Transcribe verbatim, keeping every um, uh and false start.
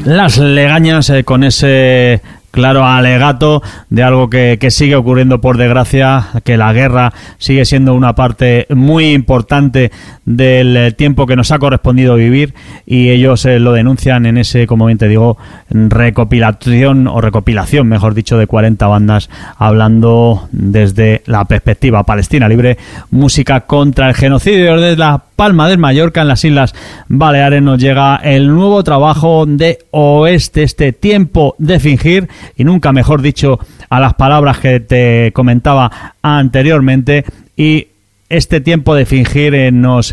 las legañas eh, con ese claro alegato de algo que, que sigue ocurriendo, por desgracia, que la guerra sigue siendo una parte muy importante del tiempo que nos ha correspondido vivir, y ellos eh, lo denuncian en ese, como bien te digo, recopilación o recopilación, mejor dicho, de cuarenta bandas hablando desde la perspectiva palestina libre, música contra el genocidio. Desde la Palma de Mallorca, en las Islas Baleares, nos llega el nuevo trabajo de Oeste, este Tiempo de Fingir, y nunca mejor dicho a las palabras que te comentaba anteriormente. Y este Tiempo de Fingir eh, nos